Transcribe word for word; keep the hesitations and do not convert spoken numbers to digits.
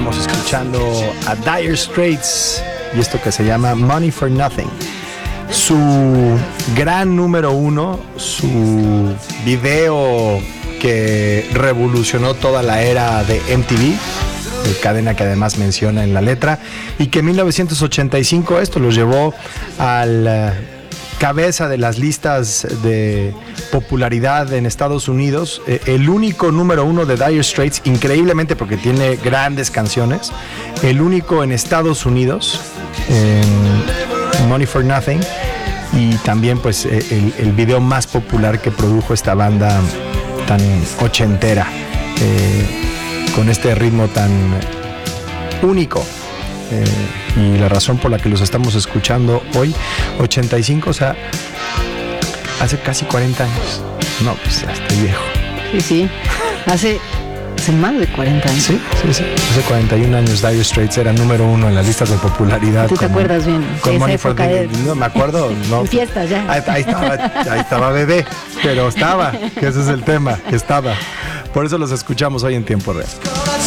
Estamos escuchando a Dire Straits y esto que se llama Money for Nothing. Su gran número uno, su video que revolucionó toda la era de M T V, cadena que además menciona en la letra, y que en mil novecientos ochenta y cinco esto lo llevó al cabeza de las listas de popularidad en Estados Unidos, eh, el único número uno de Dire Straits, increíblemente porque tiene grandes canciones, el único en Estados Unidos, en Money for Nothing, y también pues el, el video más popular que produjo esta banda tan ochentera, eh, con este ritmo tan único. Eh, y la razón por la que los estamos escuchando hoy, ochenta y cinco, o sea, hace casi cuarenta años. No, pues ya estoy viejo. Sí, sí, hace, hace más de cuarenta años. Sí, sí, sí, hace cuarenta y un años Dire Straits era número uno en las listas de popularidad. ¿Tú te con, acuerdas bien? Con Money for de... No, me acuerdo. No, en fiestas ya. Ahí, ahí estaba, ahí estaba bebé, pero estaba, que ese es el tema, que estaba. Por eso los escuchamos hoy en tiempo real.